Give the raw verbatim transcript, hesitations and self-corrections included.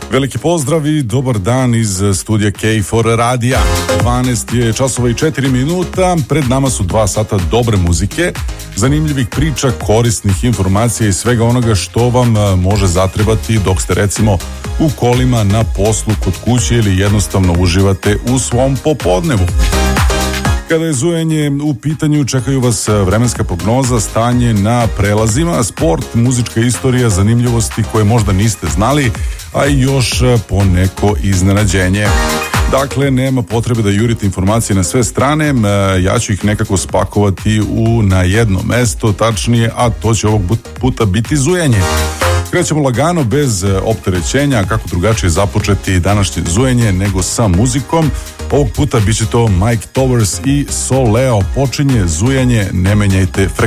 Veliki pozdrav i dobar dan iz studija K četiri radija. dvanaest je časova i četiri minuta, pred nama su dva sata dobre muzike, zanimljivih priča, korisnih informacija i svega onoga što vam može zatrebati dok ste recimo u kolima, na poslu, kod kuće ili jednostavno uživate u svom popodnevu. Kada je zujanje u pitanju, čekaju vas vremenska prognoza, stanje na prelazima, sport, muzička istorija, zanimljivosti koje možda niste znali, a i još poneko iznenađenje. Dakle, nema potrebe da jurite informacije na sve strane, ja ću ih nekako spakovati u, na jedno mesto, tačnije, a to će ovog puta biti zujanje. Krećemo lagano, bez opterećenja, kako drugačije započeti današnje zujanje nego sa muzikom. Ovog puta bit će to Mike Towers i Sol Leo. Počinje zujanje, ne menjajte frekvenciju.